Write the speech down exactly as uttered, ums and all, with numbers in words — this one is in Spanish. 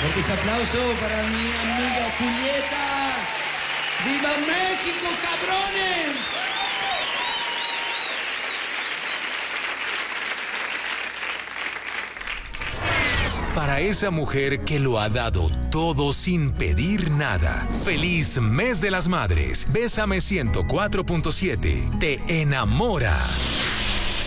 Fuerte ese aplauso para mi amiga Julieta. ¡Viva México, cabrones! Para esa mujer que lo ha dado todo sin pedir nada. Feliz Mes de las Madres. Bésame ciento cuatro punto siete. Te enamora.